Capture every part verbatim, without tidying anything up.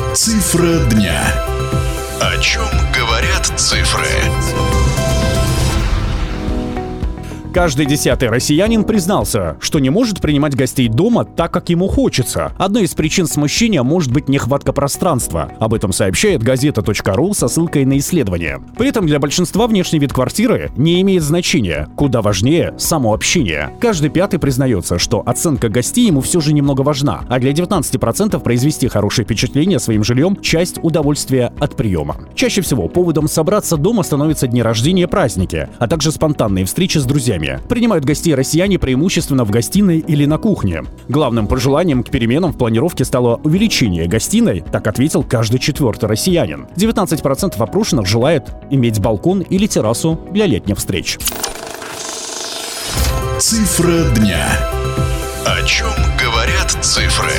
Цифра дня. О чем говорят цифры? Каждый десятый россиянин признался, что не может принимать гостей дома так, как ему хочется. Одной из причин смущения может быть нехватка пространства. Об этом сообщает газета точка ру со ссылкой на исследование. При этом для большинства внешний вид квартиры не имеет значения. Куда важнее само общение. Каждый пятый признается, что оценка гостей ему все же немного важна. А для девятнадцати процентов произвести хорошее впечатление своим жильем – часть удовольствия от приема. Чаще всего поводом собраться дома становятся дни рождения, праздники, а также спонтанные встречи с друзьями. Принимают гостей россияне преимущественно в гостиной или на кухне. Главным пожеланием к переменам в планировке стало увеличение гостиной, так ответил каждый четвертый россиянин. девятнадцать процентов опрошенных желает иметь балкон или террасу для летних встреч. Цифра дня. О чем говорят цифры?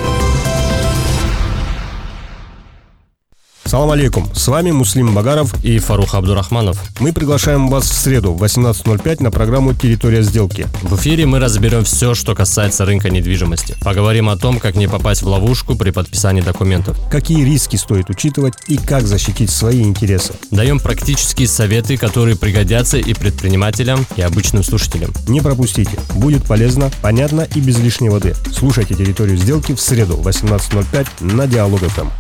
Салам алейкум, с вами Муслим Багаров и Фарух Абдурахманов. Мы приглашаем вас в среду в восемнадцать ноль пять на программу «Территория сделки». В эфире мы разберем все, что касается рынка недвижимости. Поговорим о том, как не попасть в ловушку при подписании документов. Какие риски стоит учитывать и как защитить свои интересы. Даем практические советы, которые пригодятся и предпринимателям, и обычным слушателям. Не пропустите, будет полезно, понятно и без лишней воды. Слушайте «Территорию сделки» в среду в восемнадцать ноль пять на Диалог эф эм.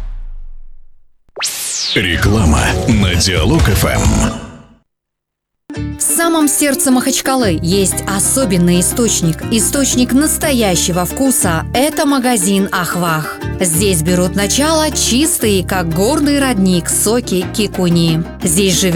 Реклама на Диалог эф эм. В самом сердце Махачкалы есть особенный источник. Источник настоящего вкуса – это магазин «Ахвах». Здесь берут начало чистые, как горный родник, соки кикуни. Здесь живет